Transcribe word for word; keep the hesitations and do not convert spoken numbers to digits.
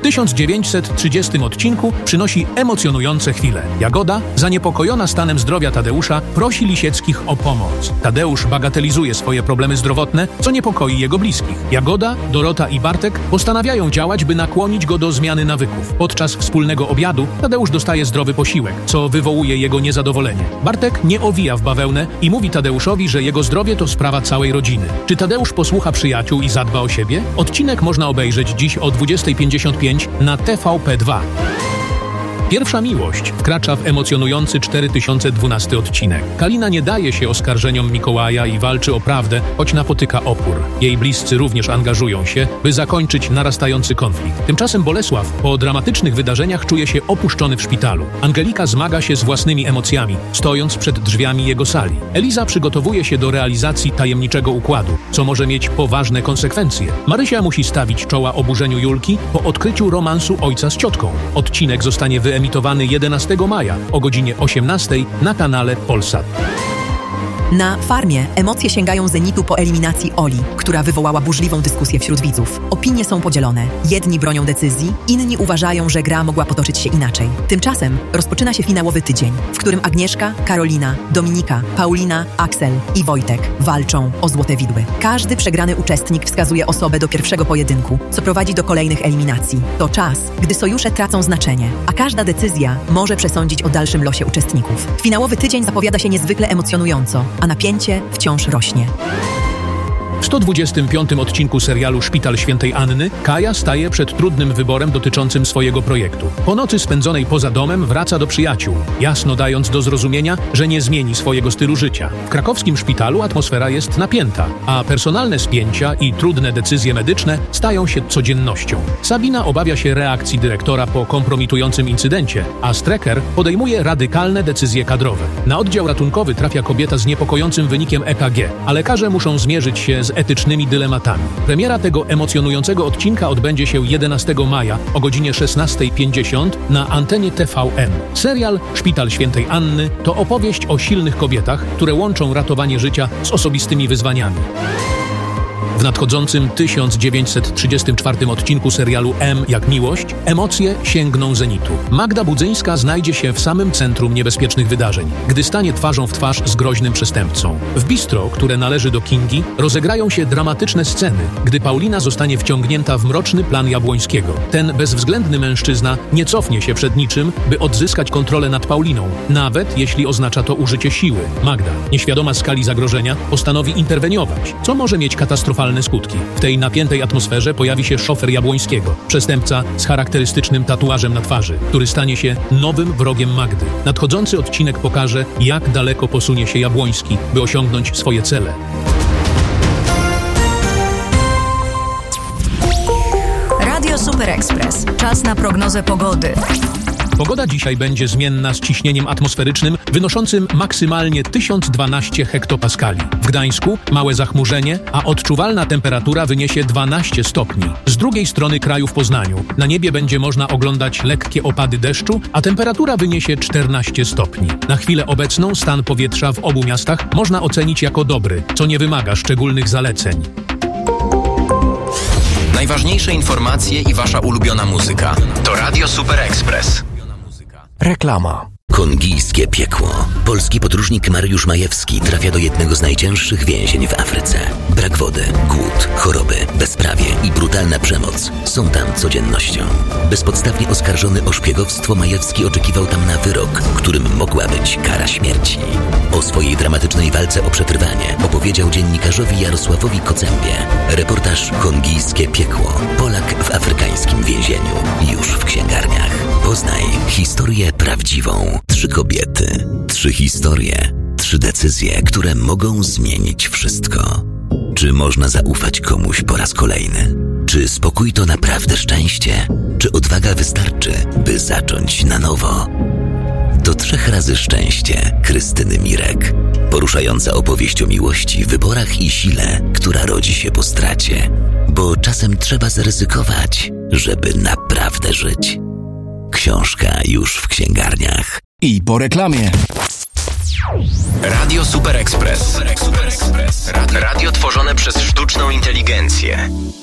tysiąc dziewięćset trzydziestym odcinku przynosi emocjonujące chwile. Jagoda, zaniepokojona stanem zdrowia Tadeusza, prosi Lisieckich o pomoc. Tadeusz bagatelizuje swoje problemy zdrowotne, co niepokoi jego bliskich. Jagoda, Dorota i Bartek postanawiają działać, by nakłonić go do zmiany nawyków. Podczas wspólnego obiadu Tadeusz dostaje zdrowy posiłek, co wywołuje jego niezadowolenie. Bartek nie owija w bawełnę i mówi Tadeuszowi, że jego zdrowie to sprawa całej rodziny. Czy Tadeusz posłucha przyjaciół i zadba o siebie? Odcinek można obejrzeć dziś o dwudziestej pięćdziesiąt pięć na T V P dwa. Pierwsza miłość wkracza w emocjonujący cztery tysiące dwunasty odcinek. Kalina nie daje się oskarżeniom Mikołaja i walczy o prawdę, choć napotyka opór. Jej bliscy również angażują się, by zakończyć narastający konflikt. Tymczasem Bolesław po dramatycznych wydarzeniach czuje się opuszczony w szpitalu. Angelika zmaga się z własnymi emocjami, stojąc przed drzwiami jego sali. Eliza przygotowuje się do realizacji tajemniczego układu, co może mieć poważne konsekwencje. Marysia musi stawić czoła oburzeniu Julki po odkryciu romansu ojca z ciotką. Odcinek zostanie wyemitowany emitowany jedenastego maja o godzinie osiemnastej na kanale Polsat. Na Farmie emocje sięgają zenitu po eliminacji Oli, która wywołała burzliwą dyskusję wśród widzów. Opinie są podzielone. Jedni bronią decyzji, inni uważają, że gra mogła potoczyć się inaczej. Tymczasem rozpoczyna się finałowy tydzień, w którym Agnieszka, Karolina, Dominika, Paulina, Aksel i Wojtek walczą o złote widły. Każdy przegrany uczestnik wskazuje osobę do pierwszego pojedynku, co prowadzi do kolejnych eliminacji. To czas, gdy sojusze tracą znaczenie, a każda decyzja może przesądzić o dalszym losie uczestników. Finałowy tydzień zapowiada się niezwykle emocjonująco, a napięcie wciąż rośnie. W sto dwudziestym piątym odcinku serialu Szpital Świętej Anny Kaja staje przed trudnym wyborem dotyczącym swojego projektu. Po nocy spędzonej poza domem wraca do przyjaciół, jasno dając do zrozumienia, że nie zmieni swojego stylu życia. W krakowskim szpitalu atmosfera jest napięta, a personalne spięcia i trudne decyzje medyczne stają się codziennością. Sabina obawia się reakcji dyrektora po kompromitującym incydencie, a Strecker podejmuje radykalne decyzje kadrowe. Na oddział ratunkowy trafia kobieta z niepokojącym wynikiem E K G, a lekarze muszą zmierzyć się z etycznymi dylematami. Premiera tego emocjonującego odcinka odbędzie się jedenastego maja o godzinie szesnastej pięćdziesiąt na antenie T V N. Serial Szpital Świętej Anny to opowieść o silnych kobietach, które łączą ratowanie życia z osobistymi wyzwaniami. W nadchodzącym tysiąc dziewięćset trzydziestym czwartym odcinku serialu M jak miłość emocje sięgną zenitu. Magda Budzyńska znajdzie się w samym centrum niebezpiecznych wydarzeń, gdy stanie twarzą w twarz z groźnym przestępcą. W bistro, które należy do Kingi, rozegrają się dramatyczne sceny, gdy Paulina zostanie wciągnięta w mroczny plan Jabłońskiego. Ten bezwzględny mężczyzna nie cofnie się przed niczym, by odzyskać kontrolę nad Pauliną, nawet jeśli oznacza to użycie siły. Magda, nieświadoma skali zagrożenia, postanowi interweniować, co może mieć katastrofalne skutki. W tej napiętej atmosferze pojawi się szofer Jabłońskiego, przestępca z charakterystycznym tatuażem na twarzy, który stanie się nowym wrogiem Magdy. Nadchodzący odcinek pokaże, jak daleko posunie się Jabłoński, by osiągnąć swoje cele. Radio Super Express. Czas na prognozę pogody. Pogoda dzisiaj będzie zmienna z ciśnieniem atmosferycznym wynoszącym maksymalnie tysiąc dwanaście hektopaskali. W Gdańsku małe zachmurzenie, a odczuwalna temperatura wyniesie dwanaście stopni. Z drugiej strony kraju w Poznaniu na niebie będzie można oglądać lekkie opady deszczu, a temperatura wyniesie czternaście stopni. Na chwilę obecną stan powietrza w obu miastach można ocenić jako dobry, co nie wymaga szczególnych zaleceń. Najważniejsze informacje i wasza ulubiona muzyka. To Radio Super Express. Reklama. Kongijskie piekło. Polski podróżnik Mariusz Majewski trafia do jednego z najcięższych więzień w Afryce. Brak wody, głód, choroby, bezprawie i brutalna przemoc są tam codziennością. Bezpodstawnie oskarżony o szpiegowstwo, Majewski oczekiwał tam na wyrok, którym mogła być kara śmierci. O swojej dramatycznej walce o przetrwanie opowiedział dziennikarzowi Jarosławowi Kocębie. Reportaż Kongijskie piekło. Polak w afrykańskim więzieniu. Już w księgarniach. Poznaj historię prawdziwą. Trzy kobiety, trzy historie, trzy decyzje, które mogą zmienić wszystko. Czy można zaufać komuś po raz kolejny? Czy spokój to naprawdę szczęście? Czy odwaga wystarczy, by zacząć na nowo? To trzech razy szczęście Krystyny Mirek. Poruszająca opowieść o miłości, wyborach i sile, która rodzi się po stracie. Bo czasem trzeba zaryzykować, żeby naprawdę żyć. Książka już w księgarniach. I po reklamie. Radio Super Express. Radio, radio tworzone przez sztuczną inteligencję.